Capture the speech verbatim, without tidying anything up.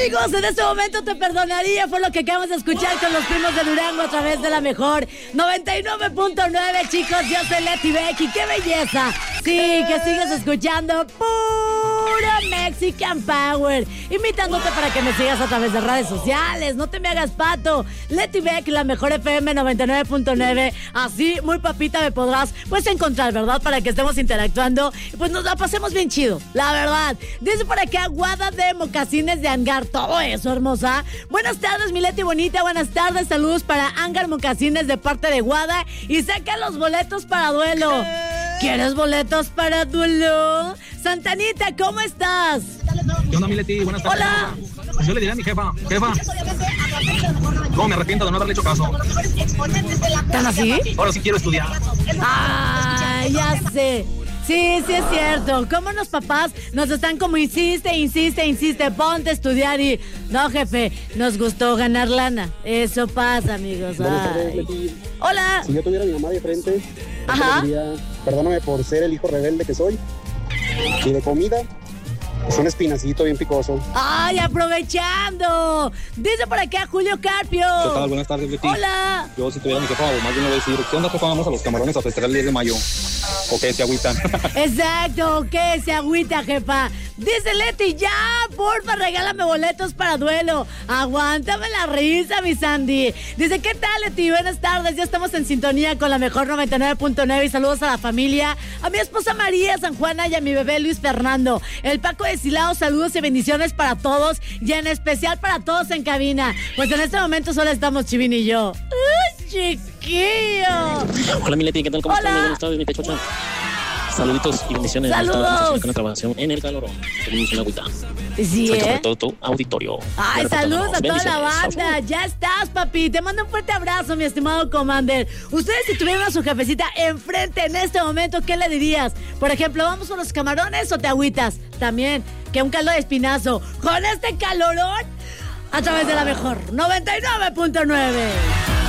Amigos, en este momento te perdonaría por lo que acabamos de escuchar con los primos de Durango a través de la mejor noventa y nueve punto nueve, chicos. Yo soy Leti Becky, qué belleza. Sí, que sigues escuchando pura Mexican Power, invitándote para que me sigas a través de redes sociales. No te me hagas pato. Leti Becky, la mejor F M noventa y nueve punto nueve. Así, muy papita, me podrás pues encontrar, ¿verdad? Para que estemos interactuando y pues nos la pasemos bien chido, la verdad. Dice por acá, Guada de Mocasines de Angar. Todo eso, hermosa. Buenas tardes, mi Leti bonita. Buenas tardes, saludos para Angar Mocasines de parte de Guada. Y saca los boletos para duelo. ¿Quieres boletos para duelo? Santanita, ¿cómo estás? ¿Qué onda, mi Leti? Buenas tardes. Hola. Pues yo le diré a mi jefa, jefa, no, me arrepiento de no haberle hecho caso. ¿Tan así? Ahora sí quiero estudiar. Ah, ya sé. Sí, sí es cierto. Como los papás nos están como insiste, insiste, insiste, ponte a estudiar y... No, jefe, nos gustó ganar lana. Eso pasa, amigos. Buenas tardes, Leti. Hola. Si yo tuviera a mi mamá de frente, Ajá. diría, perdóname por ser el hijo rebelde que soy. Y de comida, es un espinacito bien picoso. ¡Ay, aprovechando! Dice por acá Julio Carpio. ¿Qué tal? Buenas tardes, Leti. Hola. Yo si tuviera a mi jefa, más bien le voy a decir, ¿qué onda, jefa? Vamos a los Camarones a festejar el diez de mayo. ¿O qué? ¿Se agüitan? Exacto, ¿qué? Se agüita, jefa. Dice Leti, ya, porfa, regálame boletos para duelo. Aguántame la risa, mi Sandy. Dice, ¿qué tal, Leti? Buenas tardes, ya estamos en sintonía con la mejor noventa y nueve punto nueve y saludos a la familia, a mi esposa María San Juana y a mi bebé Luis Fernando. El Paco de Silao, saludos y bendiciones para todos y en especial para todos en cabina. Pues en este momento solo estamos Chivín y yo. ¡Ay, chiquillo! Hola, mi Leti, ¿qué tal? ¿Cómo Hola. estás? Buenas tardes, mi pechocha. Saluditos y bendiciones. Saludos. Estamos con la grabación en el calorón. Tenemos una agüita. Sí, Saludos ¿eh? a todo tu auditorio. Ay, De repente, saludos a toda la bendiciones. banda. Ya estás, papi. Te mando un fuerte abrazo, mi estimado Commander. Ustedes, si tuvieran a su jefecita enfrente en este momento, ¿qué le dirías? Por ejemplo, ¿vamos a los Camarones o te agüitas? También, que un caldo de espinazo. Con este calorón, a través de la mejor noventa y nueve punto nueve.